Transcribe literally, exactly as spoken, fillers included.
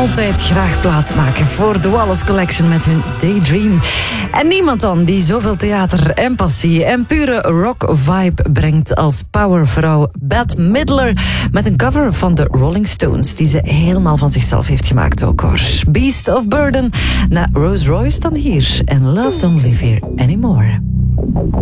altijd graag plaatsmaken voor The Wallace Collection met hun Daydream. En niemand dan die zoveel theater en passie en pure rock-vibe brengt als powervrouw Bette Midler met een cover van de Rolling Stones die ze helemaal van zichzelf heeft gemaakt ook hoor. Beast of Burden, na Rose Royce dan hier en Love Don't Live Here Anymore.